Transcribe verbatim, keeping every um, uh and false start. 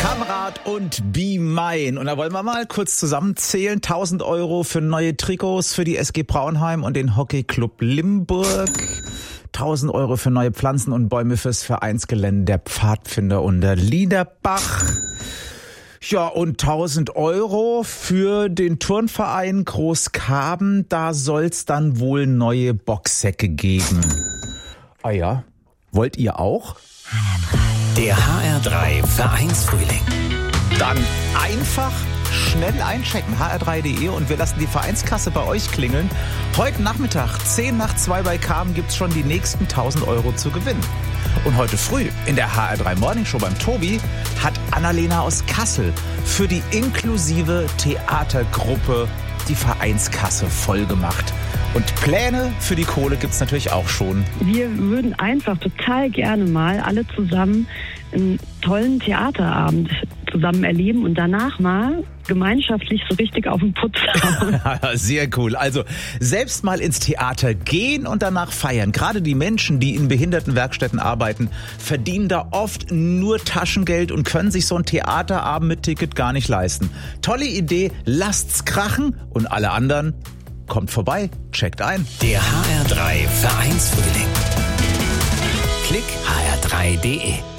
Kamerad und Be Mine. Und da wollen wir mal kurz zusammenzählen. tausend Euro für neue Trikots für die S G Braunheim und den Hockeyclub Limburg. tausend Euro für neue Pflanzen und Bäume fürs Vereinsgelände der Pfadfinder unter Liederbach. Ja, und tausend Euro für den Turnverein Großkaben. Da soll's dann wohl neue Boxsäcke geben. Ah ja, wollt ihr auch? Der H R drei Vereinsfrühling. Dann einfach schnell einchecken, h r drei punkt d e, und wir lassen die Vereinskasse bei euch klingeln. Heute Nachmittag, zehn nach zwei bei Kaben, gibt's schon die nächsten tausend Euro zu gewinnen. Und heute früh in der H R drei Morning Show beim Tobi hat Annalena aus Kassel für die inklusive Theatergruppe die Vereinskasse voll gemacht. Und Pläne für die Kohle gibt's natürlich auch schon. Wir würden einfach total gerne mal alle zusammen einen tollen Theaterabend zusammen erleben und danach mal gemeinschaftlich so richtig auf den Putz hauen. Sehr cool. Also selbst mal ins Theater gehen und danach feiern. Gerade die Menschen, die in Behindertenwerkstätten arbeiten, verdienen da oft nur Taschengeld und können sich so ein Theaterabend mit Ticket gar nicht leisten. Tolle Idee, lasst's krachen, und alle anderen, kommt vorbei, checkt ein. Der H R drei Vereinsfrühling. Klick h r drei punkt d e.